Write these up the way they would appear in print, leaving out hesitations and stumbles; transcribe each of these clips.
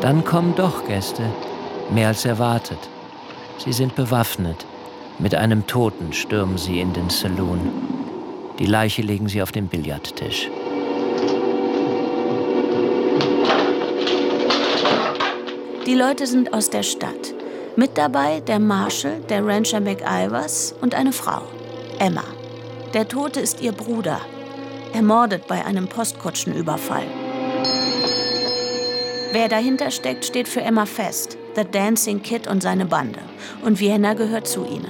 Dann kommen doch Gäste, mehr als erwartet. Sie sind bewaffnet. Mit einem Toten stürmen sie in den Saloon. Die Leiche legen sie auf den Billardtisch. Die Leute sind aus der Stadt. Mit dabei der Marshal, der Rancher McIvers und eine Frau, Emma. Der Tote ist ihr Bruder, ermordet bei einem Postkutschenüberfall. Wer dahinter steckt, steht für Emma fest. The Dancing Kid und seine Bande. Und Vienna gehört zu ihnen.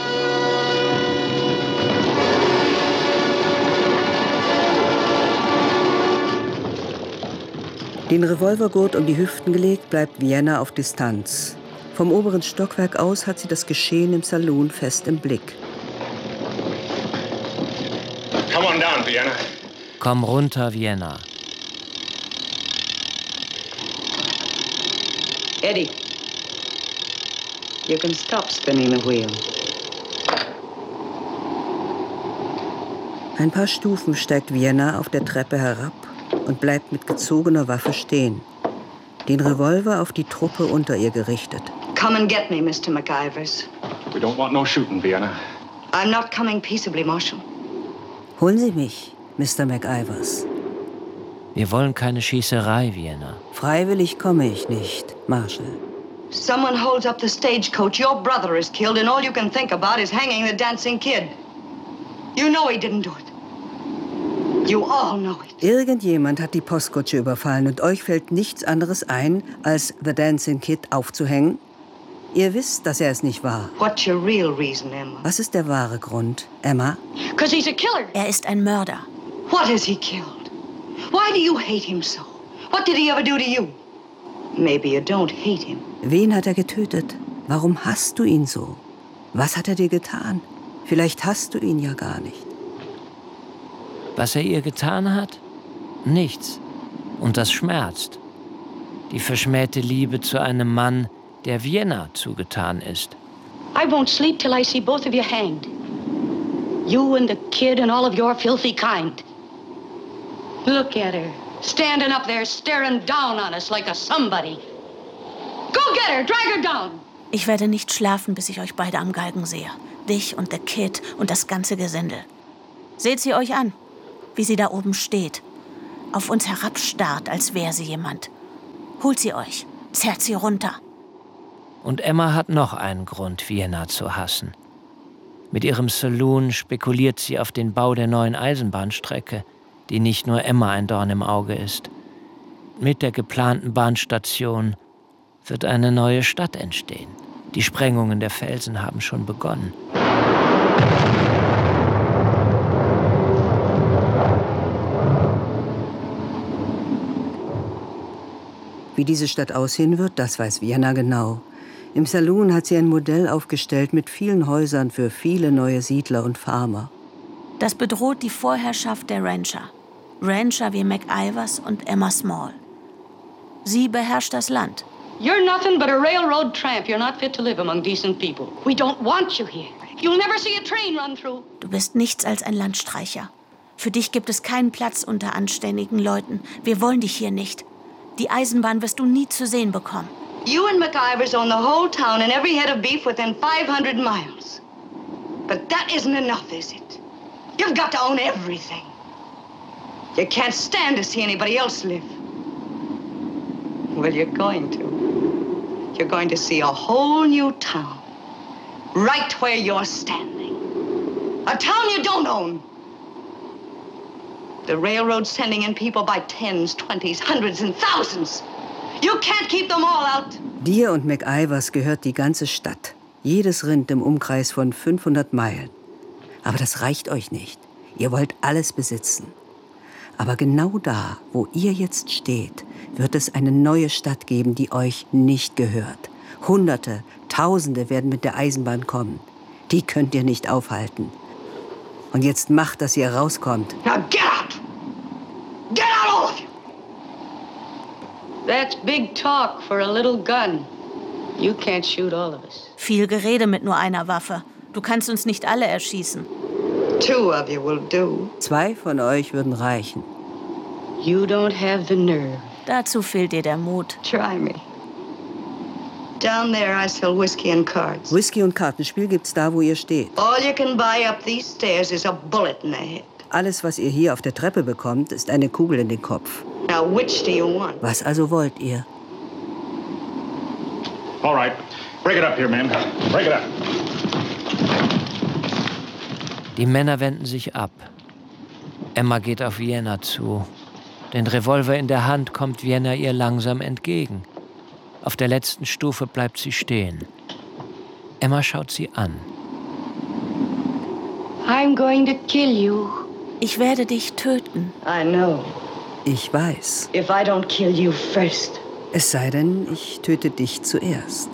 Den Revolvergurt um die Hüften gelegt, bleibt Vienna auf Distanz. Vom oberen Stockwerk aus hat sie das Geschehen im Saloon fest im Blick. Come on down, Vienna. Komm runter, Vienna. Eddie, you can stop spinning the wheel. Ein paar Stufen steigt Vienna auf der Treppe herab und bleibt mit gezogener Waffe stehen. Den Revolver auf die Truppe unter ihr gerichtet. Come and get me, Mr. McIvers. We don't want no shooting, Vienna. I'm not coming peaceably, Marshal. Holen Sie mich, Mr. McIvers. Wir wollen keine Schießerei, Vienna. Freiwillig komme ich nicht, Marshal. Someone holds up the stagecoach. Your brother is killed, and all you can think about is hanging the dancing kid. You know he didn't do it. You all know it. Irgendjemand hat die Postkutsche überfallen und euch fällt nichts anderes ein, als The Dancing Kid aufzuhängen? Ihr wisst, dass er es nicht war. What's your real reason, Emma? Was ist der wahre Grund, Emma? 'Cause he's a killer. Er ist ein Mörder. What has he killed? Why do you hate him so? What did he ever do to you? Maybe you don't hate him. Wen hat er getötet? Warum hasst du ihn so? Was hat er dir getan? Vielleicht hasst du ihn ja gar nicht. Was er ihr getan hat? Nichts. Und das schmerzt. Die verschmähte Liebe zu einem Mann, der Vienna zugetan ist. I won't sleep till I see both of you hanged. You and the kid and all of your filthy kind. Look at her, standing up there staring down on us like a somebody. Go get her, drag her down. Ich werde nicht schlafen, bis ich euch beide am Galgen sehe. Dich und the Kid und das ganze Gesindel. Seht sie euch an, wie sie da oben steht. Auf uns herabstarrt, als wäre sie jemand. Holt sie euch, zerrt sie runter. Und Emma hat noch einen Grund, Vienna zu hassen. Mit ihrem Saloon spekuliert sie auf den Bau der neuen Eisenbahnstrecke, die nicht nur Emma ein Dorn im Auge ist. Mit der geplanten Bahnstation wird eine neue Stadt entstehen. Die Sprengungen der Felsen haben schon begonnen. Wie diese Stadt aussehen wird, das weiß Vienna genau. Im Saloon hat sie ein Modell aufgestellt mit vielen Häusern für viele neue Siedler und Farmer. Das bedroht die Vorherrschaft der Rancher. Rancher wie McIvers und Emma Small. Sie beherrscht das Land. You're nothing but a railroad tramp. You're not fit to live among decent people. We don't want you here. You'll never see a train run through. Du bist nichts als ein Landstreicher. Für dich gibt es keinen Platz unter anständigen Leuten. Wir wollen dich hier nicht. Die Eisenbahn wirst du nie zu sehen bekommen. You and McIvers own the whole town and every head of beef within 500 miles. But that isn't enough, is it? You've got to own everything. You can't stand to see anybody else live. Well, you're going to. You're going to see a whole new town. Right where you're standing. A town you don't own. The railroad's sending in people by tens, 20s, hundreds and thousands. You can't keep them all out. Dir und McIvers gehört die ganze Stadt. Jedes Rind im Umkreis von 500 Meilen. Aber das reicht euch nicht. Ihr wollt alles besitzen. Aber genau da, wo ihr jetzt steht, wird es eine neue Stadt geben, die euch nicht gehört. Hunderte, Tausende werden mit der Eisenbahn kommen. Die könnt ihr nicht aufhalten. Und jetzt macht, dass ihr rauskommt. Now get out! Get out, all of you! That's big talk for a little gun. You can't shoot all of us. Viel Gerede mit nur einer Waffe. Du kannst uns nicht alle erschießen. 2 of you will do. 2 von euch würden reichen. You don't have the nerve. Dazu fehlt dir der Mut. Try me. Down there I sell whiskey and cards. Whisky und Kartenspiel gibt's da, wo ihr steht. All you can buy up these stairs is a bullet in the head. Alles, was ihr hier auf der Treppe bekommt, ist eine Kugel in den Kopf. Now which do you want? Was also wollt ihr? All right. Break it up here, man. Break it up. Die Männer wenden sich ab. Emma geht auf Vienna zu. Den Revolver in der Hand kommt Vienna ihr langsam entgegen. Auf der letzten Stufe bleibt sie stehen. Emma schaut sie an. I'm going to kill you. Ich werde dich töten. I know. Ich weiß. If I don't kill you first. Es sei denn, ich töte dich zuerst.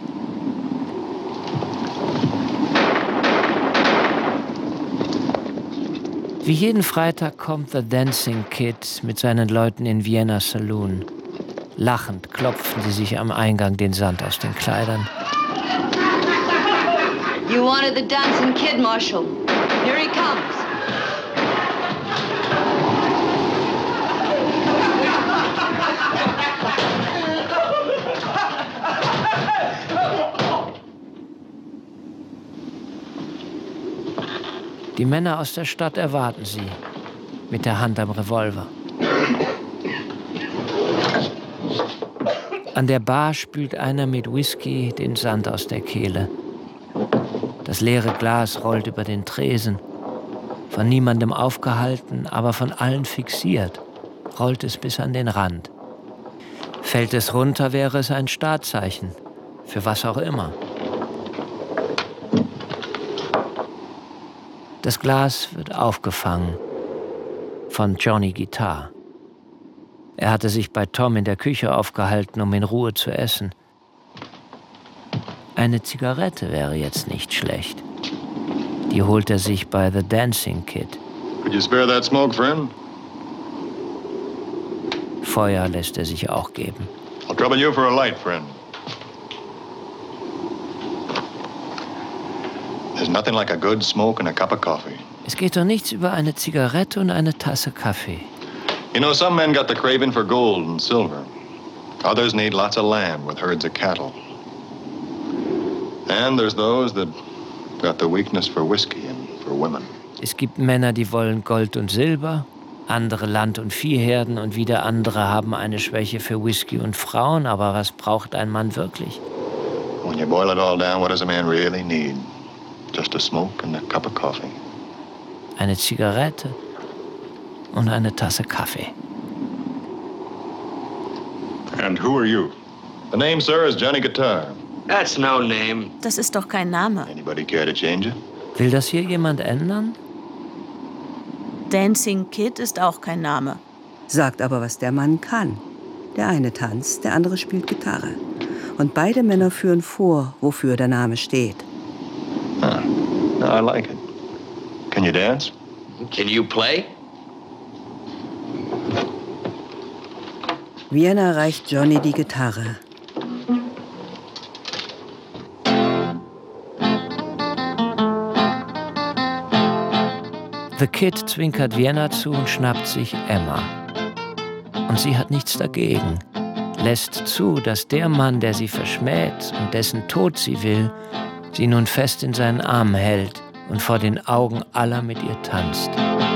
Wie jeden Freitag kommt The Dancing Kid mit seinen Leuten in Vienna Saloon. Lachend klopfen sie sich am Eingang den Sand aus den Kleidern. You wanted the Dancing Kid, Marshal. Here he comes. Die Männer aus der Stadt erwarten sie, mit der Hand am Revolver. An der Bar spült einer mit Whisky den Sand aus der Kehle. Das leere Glas rollt über den Tresen. Von niemandem aufgehalten, aber von allen fixiert, rollt es bis an den Rand. Fällt es runter, wäre es ein Startzeichen, für was auch immer. Das Glas wird aufgefangen von Johnny Guitar. Er hatte sich bei Tom in der Küche aufgehalten, um in Ruhe zu essen. Eine Zigarette wäre jetzt nicht schlecht. Die holt er sich bei The Dancing Kid. Could you spare that smoke, friend? Feuer lässt er sich auch geben. I'll trouble you for a light, friend. There's nothing like a good smoke and a cup of coffee. Es geht doch nichts über eine Zigarette und eine Tasse Kaffee. You know, some men got the craving for gold and silver. Others need lots of land with herds of cattle. And there's those that got the weakness for whiskey and for women. Es gibt Männer, die wollen Gold und Silber, andere Land- und Viehherden und wieder andere haben eine Schwäche für Whisky und Frauen. Aber was braucht ein Mann wirklich? When you boil it all down, what does a man really need? Just a smoke and a cup of coffee. Eine Zigarette und eine Tasse Kaffee. And who are you? The name, sir, is Johnny Guitar. That's no name. Das ist doch kein Name. Anybody care to change it? Will das hier jemand ändern? Dancing Kid ist auch kein Name. Sagt aber, was der Mann kann. Der eine tanzt, der andere spielt Gitarre. Und beide Männer führen vor, wofür der Name steht. Huh. No, I like it. Can you dance? Can you play? Vienna reicht Johnny die Gitarre. The Kid zwinkert Vienna zu und schnappt sich Emma. Und sie hat nichts dagegen. Lässt zu, dass der Mann, der sie verschmäht und dessen Tod sie will, sie nun fest in seinen Armen hält und vor den Augen aller mit ihr tanzt.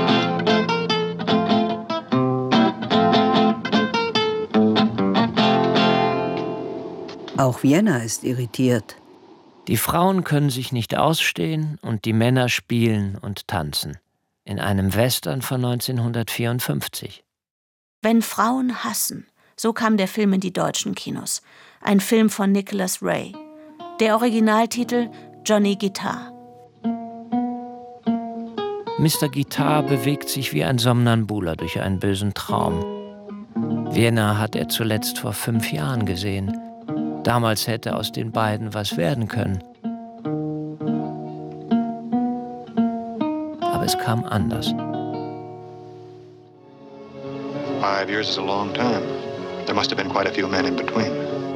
Auch Vienna ist irritiert. Die Frauen können sich nicht ausstehen und die Männer spielen und tanzen. In einem Western von 1954. Wenn Frauen hassen, so kam der Film in die deutschen Kinos. Ein Film von Nicholas Ray. Der Originaltitel Johnny Guitar. Mr. Guitar bewegt sich wie ein Somnambuler durch einen bösen Traum. Vienna hat er zuletzt vor 5 Jahren gesehen. Damals hätte aus den beiden was werden können. Aber es kam anders. 5 years is a long time. There must have been quite a few men in between.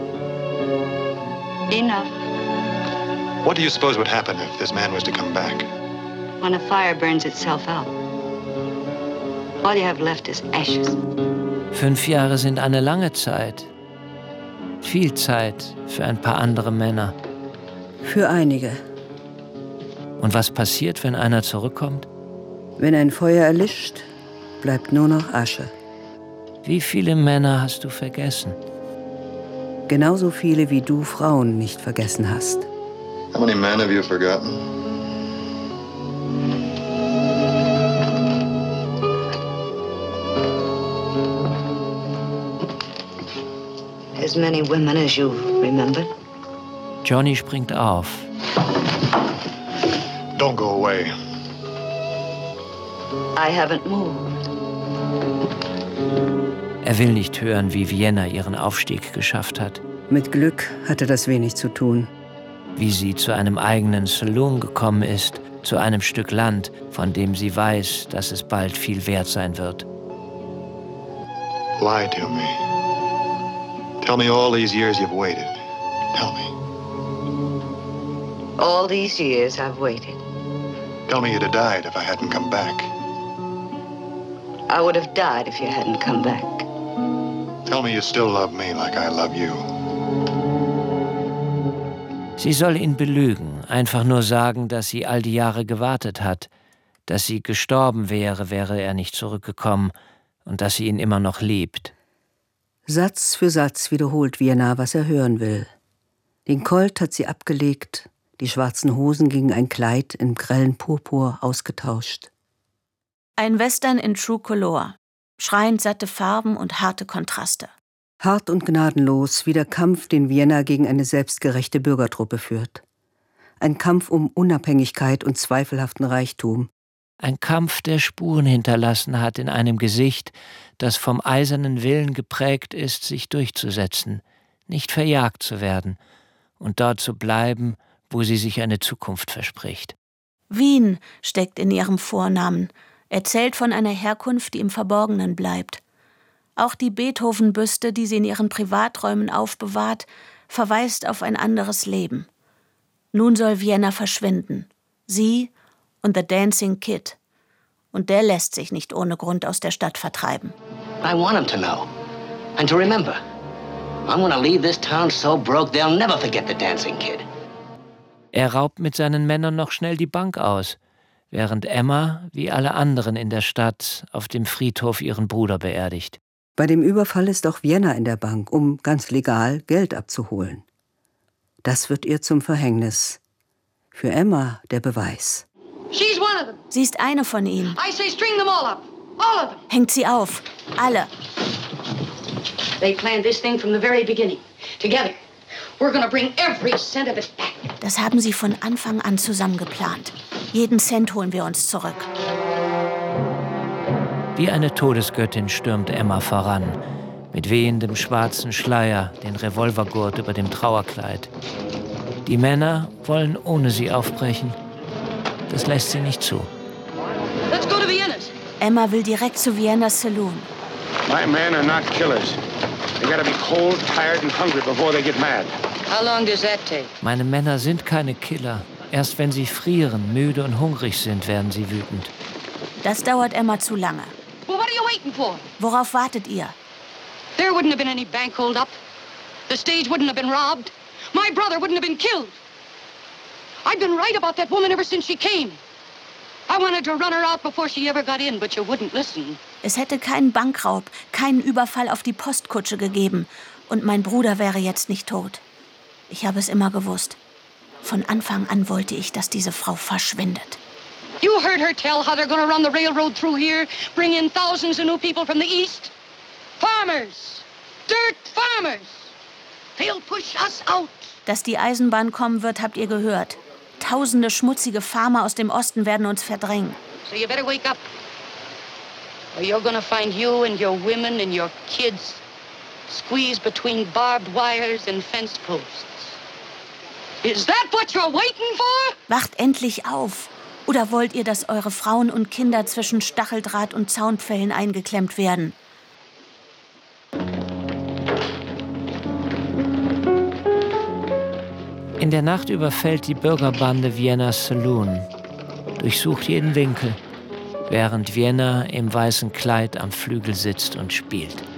Enough. What do you suppose would happen if this man was to come back? When a fire burns itself out, all you have left is ashes. 5 Jahre sind eine lange Zeit. Viel Zeit für ein paar andere Männer. Für einige. Und was passiert, wenn einer zurückkommt? Wenn ein Feuer erlischt, bleibt nur noch Asche. Wie viele Männer hast du vergessen? Genauso viele, wie du Frauen nicht vergessen hast. How many men have you forgotten? As many women as you remember. Johnny springt auf. Don't go away. I haven't moved. Er will nicht hören, wie Vienna ihren Aufstieg geschafft hat. Mit Glück hatte das wenig zu tun. Wie sie zu einem eigenen Saloon gekommen ist, zu einem Stück Land, von dem sie weiß, dass es bald viel wert sein wird. Lie to me. Tell me all these years you've waited. Tell me. All these years I've waited. Tell me you'd have died if I hadn't come back. I would have died if you hadn't come back. Tell me you still love me like I love you. Sie soll ihn belügen, einfach nur sagen, dass sie all die Jahre gewartet hat, dass sie gestorben wäre, wäre er nicht zurückgekommen und dass sie ihn immer noch liebt. Satz für Satz wiederholt Vienna, was er hören will. Den Colt hat sie abgelegt, die schwarzen Hosen gegen ein Kleid in grellen Purpur ausgetauscht. Ein Western in True Color. Schreiend satte Farben und harte Kontraste. Hart und gnadenlos wie der Kampf, den Vienna gegen eine selbstgerechte Bürgertruppe führt. Ein Kampf um Unabhängigkeit und zweifelhaften Reichtum. Ein Kampf, der Spuren hinterlassen hat in einem Gesicht, das vom eisernen Willen geprägt ist, sich durchzusetzen, nicht verjagt zu werden und dort zu bleiben, wo sie sich eine Zukunft verspricht. Wien steckt in ihrem Vornamen, erzählt von einer Herkunft, die im Verborgenen bleibt. Auch die Beethoven-Büste, die sie in ihren Privaträumen aufbewahrt, verweist auf ein anderes Leben. Nun soll Vienna verschwinden. Sie und The Dancing Kid. Und der lässt sich nicht ohne Grund aus der Stadt vertreiben. I want them to know. And to remember. I'm gonna leave this town so broke they'll never forget the Dancing Kid. Er raubt mit seinen Männern noch schnell die Bank aus, während Emma, wie alle anderen in der Stadt, auf dem Friedhof ihren Bruder beerdigt. Bei dem Überfall ist auch Vienna in der Bank, um ganz legal Geld abzuholen. Das wird ihr zum Verhängnis. Für Emma der Beweis. She's one of them. Sie ist eine von ihnen. I say string them all up. All of them. Hängt sie auf. Alle. They planned this thing from the very beginning. Together. We're gonna bring every cent of it back. Das haben sie von Anfang an zusammen geplant. Jeden Cent holen wir uns zurück. Wie eine Todesgöttin stürmt Emma voran, mit wehendem schwarzen Schleier, den Revolvergurt über dem Trauerkleid. Die Männer wollen ohne sie aufbrechen. Das lässt sie nicht zu. Let's go to Vienna's. Emma will direkt zu Viennas Saloon. My men are not killers. They gotta be cold, tired, and hungry before they get mad. How long does that take? Meine Männer sind keine Killer. Erst wenn sie frieren, müde und hungrig sind, werden sie wütend. Das dauert Emma zu lange. Well, what are you waiting for? Worauf wartet ihr? There wouldn't have been any bank hold up. The stage wouldn't have been robbed. My brother wouldn't have been killed. I've been right about that woman ever since she came. I wanted to run her out before she ever got in, but you wouldn't listen. Es hätte keinen Bankraub, keinen Überfall auf die Postkutsche gegeben. Und mein Bruder wäre jetzt nicht tot. Ich habe es immer gewusst. Von Anfang an wollte ich, dass diese Frau verschwindet. You heard her tell how they're gonna run the railroad through here, bring in thousands of new people from the east. Farmers. Dirt farmers. They'll push us out. Dass die Eisenbahn kommen wird, habt ihr gehört. Tausende schmutzige Farmer aus dem Osten werden uns verdrängen. So you better wake up. Or you're gonna find you and your women and your kids squeezed between barbed wires and fence posts. Is that what you're waiting for? Wacht endlich auf. Oder wollt ihr, dass eure Frauen und Kinder zwischen Stacheldraht und Zaunpfählen eingeklemmt werden? In der Nacht überfällt die Bürgerbande Viennas Saloon, durchsucht jeden Winkel, während Vienna im weißen Kleid am Flügel sitzt und spielt.